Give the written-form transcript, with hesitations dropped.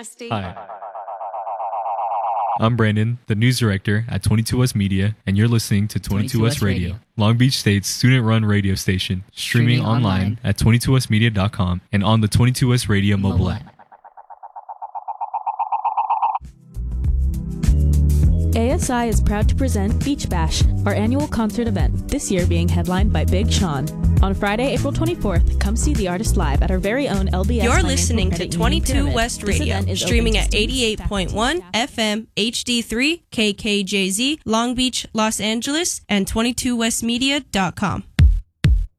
Hi. I'm Brandon, the news director at 22West Media, and you're listening to 22West Radio, Long Beach State's student-run radio station, streaming online at 22westmedia.com and on the 22West Radio mobile app. ASI is proud to present Beach Bash, our annual concert event, this year being headlined by Big Sean. On Friday, April 24th, come see the artist live at our very own LBS. You're listening to 22 West Radio, streaming at 88.1 FM HD3 KKJZ, Long Beach, Los Angeles, and 22westmedia.com.